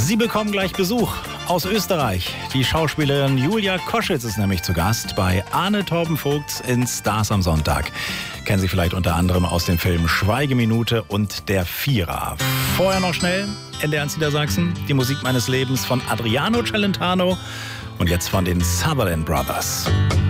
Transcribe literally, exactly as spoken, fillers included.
Sie bekommen gleich Besuch aus Österreich. Die Schauspielerin Julia Koschitz ist nämlich zu Gast bei Arne Torben-Vogts in Stars am Sonntag. Kennen Sie vielleicht unter anderem aus dem Film Schweigeminute und Der Vierer. Vorher noch schnell N D R eins Niedersachsen, die Musik meines Lebens von Adriano Celentano und jetzt von den Sutherland Brothers.